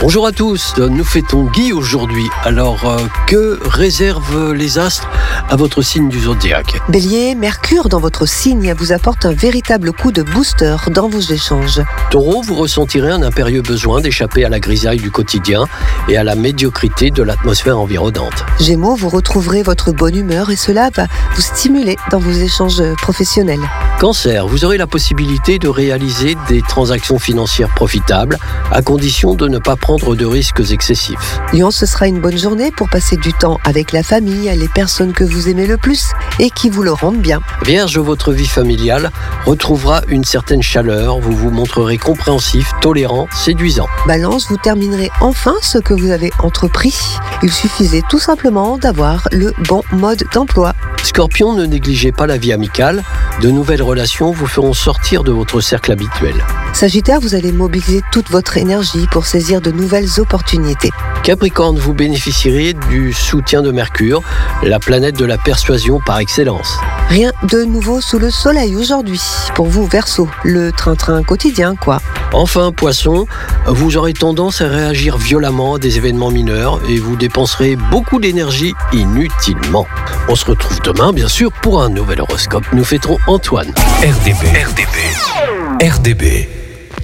Bonjour à tous, nous fêtons Guy aujourd'hui. Alors, que réservent les astres à votre signe du zodiaque? Bélier, Mercure dans votre signe vous apporte un véritable coup de booster dans vos échanges. Taureau, vous ressentirez un impérieux besoin d'échapper à la grisaille du quotidien et à la médiocrité de l'atmosphère environnante. Gémeaux, vous retrouverez votre bonne humeur et cela va vous stimuler dans vos échanges professionnels. Cancer, vous aurez la possibilité de réaliser des transactions financières profitables à condition de ne pas prendre de risques excessifs. Lion, ce sera une bonne journée pour passer du temps avec la famille, les personnes que vous aimez le plus et qui vous le rendent bien. Vierge, votre vie familiale retrouvera une certaine chaleur, vous vous montrerez compréhensif, tolérant, séduisant. Balance, vous terminerez enfin ce que vous avez entrepris. Il suffisait tout simplement d'avoir le bon mode d'emploi. Scorpion, ne négligez pas la vie amicale. De nouvelles relations vous feront sortir de votre cercle habituel. Sagittaire, vous allez mobiliser toute votre énergie pour saisir de nouvelles opportunités. Capricorne, vous bénéficierez du soutien de Mercure, la planète de la persuasion par excellence. Rien de nouveau sous le soleil aujourd'hui. Pour vous, Verseau, le train-train quotidien, quoi. Enfin, Poisson, vous aurez tendance à réagir violemment à des événements mineurs et vous dépenserez beaucoup d'énergie inutilement. On se retrouve demain, bien sûr, pour un nouvel horoscope. Nous fêterons Antoine. RDB.